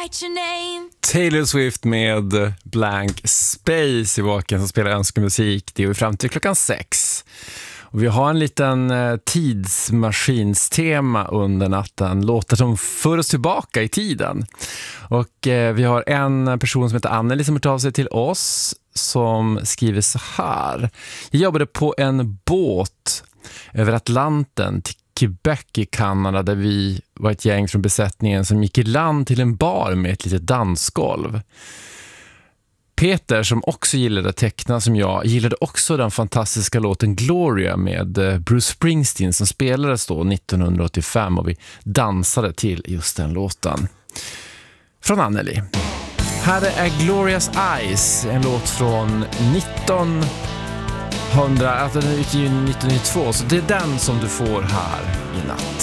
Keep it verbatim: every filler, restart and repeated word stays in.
write your name. Taylor Swift med Blank Space i Vaken som spelar önskemusik. Det är ju fram till klockan sex. Och vi har en liten eh, tidsmaskinstema under natten. Låtar som för oss tillbaka i tiden. Och eh, vi har en person som heter Anneli som har tagit sig till oss som skriver så här. Jag jobbade på en båt över Atlanten till Quebec i Kanada där vi var ett gäng från besättningen som gick i land till en bar med ett litet dansgolv. Peter, som också gillade att teckna som jag, gillade också den fantastiska låten Gloria med Bruce Springsteen som spelades då nittonhundraåttiofem och vi dansade till just den låten. Från Anneli. Här är Gloria's Eyes, en låt från nittonhundra, alltså den utgiven nittonhundranittiotvå, så det är den som du får här i natt.